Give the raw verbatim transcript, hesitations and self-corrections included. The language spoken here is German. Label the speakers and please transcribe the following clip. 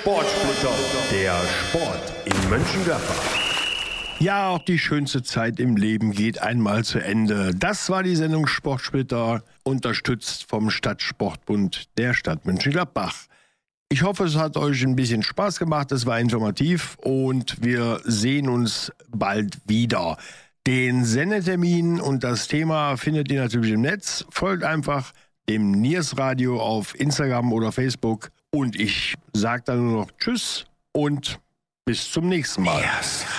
Speaker 1: Sportsplitter, der Sport in Mönchengladbach. Ja, auch die schönste Zeit im Leben geht einmal zu Ende. Das war die Sendung Sportsplitter, unterstützt vom Stadtsportbund der Stadt Mönchengladbach. Ich hoffe, es hat euch ein bisschen Spaß gemacht, es war informativ und wir sehen uns bald wieder. Den Sendetermin und das Thema findet ihr natürlich im Netz. Folgt einfach dem Niers Radio auf Instagram oder Facebook und ich sage dann nur noch Tschüss und bis zum nächsten Mal. Yes.